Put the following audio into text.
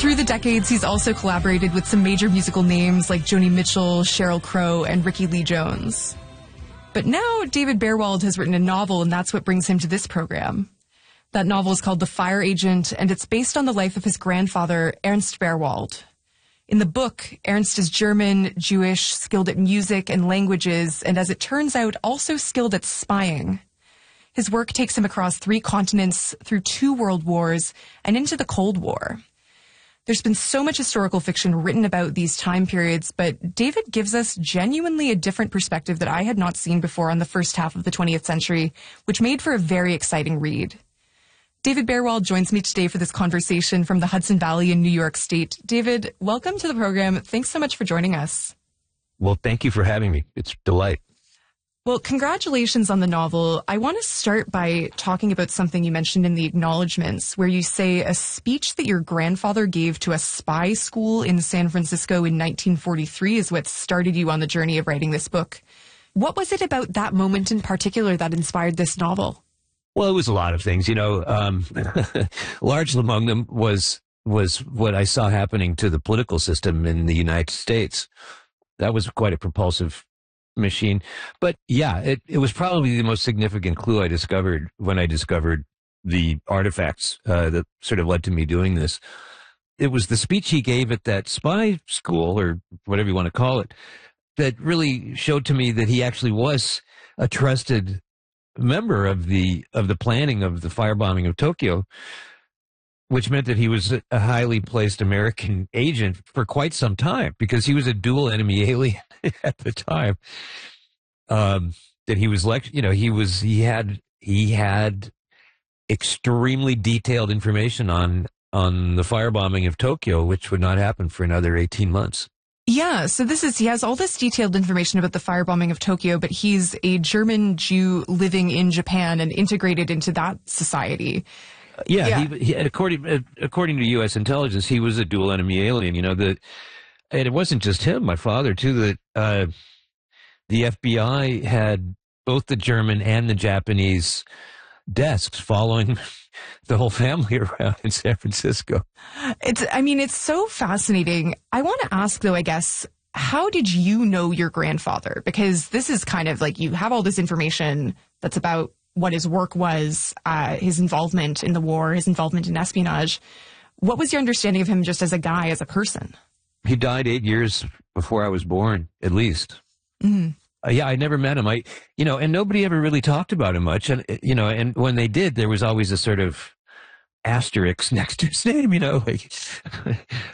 Through the decades, he's also collaborated with some major musical names like Joni Mitchell, Sheryl Crow, and Ricky Lee Jones. But now David Berwald has written a novel, and that's what brings him to this program. That novel is called The Fire Agent, and it's based on the life of his grandfather, Ernst Berwald. In the book, Ernst is German, Jewish, skilled at music and languages, and as it turns out, also skilled at spying. His work takes him across 3 continents, through 2 world wars, and into the Cold War. There's been so much historical fiction written about these time periods, but David gives us genuinely a different perspective that I had not seen before on the first half of the 20th century, which made for a very exciting read. David Berwald joins me today for this conversation from the Hudson Valley in New York State. David, welcome to the program. Thanks so much for joining us. Well, thank you for having me. It's a delight. Well, congratulations on the novel. I want to start by talking about something you mentioned in the acknowledgments, where you say a speech that your grandfather gave to a spy school in San Francisco in 1943 is what started you on the journey of writing this book. What was it about that moment in particular that inspired this novel? Well, it was a lot of things, large among them was what I saw happening to the political system in the United States. That was quite a propulsive machine. But yeah, it was probably the most significant clue I discovered when I discovered the artifacts that sort of led to me doing this. It was the speech he gave at that spy school, or whatever you want to call it, that really showed to me that he actually was a trusted member of the planning of the firebombing of Tokyo, which meant that he was a highly placed American agent for quite some time, because he was a dual enemy alien at the time. That he was he had extremely detailed information on the firebombing of Tokyo, which would not happen for another 18 months. Yeah, so he has all this detailed information about the firebombing of Tokyo, but he's a German Jew living in Japan and integrated into that society. He according to U.S. intelligence, he was a dual enemy alien. And it wasn't just him, my father too. That the FBI had both the German and the Japanese desks following the whole family around in San Francisco. It's so fascinating. I want to ask, though, I guess, how did you know your grandfather? Because this is kind of like you have all this information that's about what his work was, his involvement in the war, his involvement in espionage. What was your understanding of him just as a guy, as a person? He died 8 years before I was born, at least. Mm-hmm. I never met him. And nobody ever really talked about him much. And, and when they did, there was always a sort of asterisk next to his name,